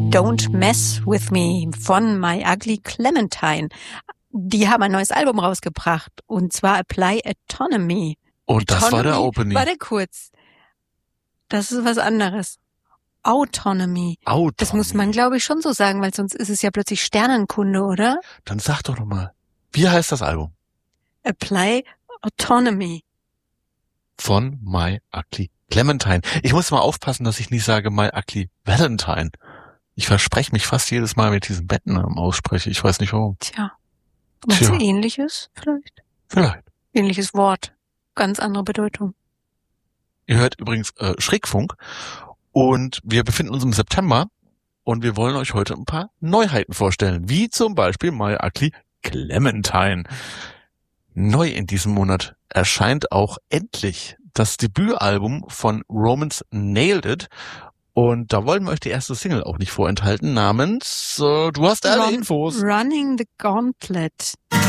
Don't Mess With Me von My Ugly Clementine. Die haben ein neues Album rausgebracht und zwar Apply Autonomy. Und das war der Opening. Warte kurz. Das ist was anderes. Autonomy. Das muss man, glaube ich, schon so sagen, weil sonst ist es ja plötzlich Sternenkunde, oder? Dann sag doch nochmal. Wie heißt das Album? Apply Autonomy. Von My Ugly Clementine. Ich muss mal aufpassen, dass ich nicht sage My Ugly Valentine. Ich verspreche mich fast jedes Mal, wenn ich diesen Bettennamen ausspreche. Ich weiß nicht warum. Tja. Was Ähnliches vielleicht? Vielleicht. Ähnliches Wort. Ganz andere Bedeutung. Ihr hört übrigens Schrägfunk und wir befinden uns im September und wir wollen euch heute ein paar Neuheiten vorstellen, wie zum Beispiel My Ugly Clementine. Neu in diesem Monat erscheint auch endlich das Debütalbum von Romance Nailed It. Und da wollen wir euch die erste Single auch nicht vorenthalten, namens, du hast alle Infos. Running the Gauntlet.